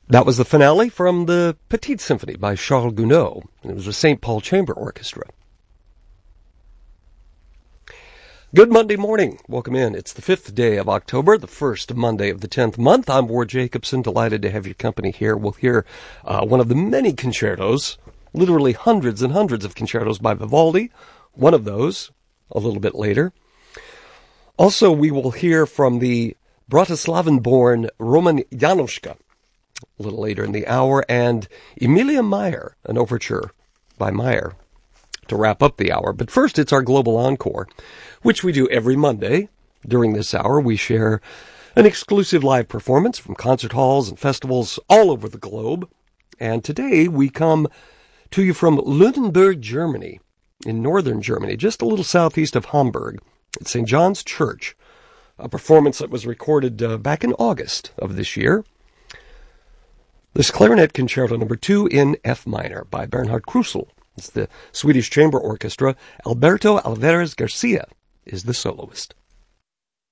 That was the finale from the Petite Symphony by Charles Gounod. It was a St. Paul Chamber Orchestra. Good Monday morning. Welcome in. It's the 5th day of October, the first Monday of the 10th month. I'm Ward Jacobson, delighted to have your company here. We'll hear one of the many concertos, literally hundreds and hundreds of concertos by Vivaldi. One of those, a little bit later. Also, we will hear from the Bratislavan-born Roman Januszka a little later in the hour, and Emilia Meyer, an overture by Meyer, to wrap up the hour. But first, it's our Global Encore, which we do every Monday. During this hour, we share an exclusive live performance from concert halls and festivals all over the globe. And today, we come to you from Lunenburg, Germany, in northern Germany, just a little southeast of Hamburg, at St. John's Church, a performance that was recorded back in August of this year. This Clarinet Concerto No. 2 in F minor by Bernhard Krusel. It's the Swedish Chamber Orchestra. Alberto Alvarez Garcia is the soloist.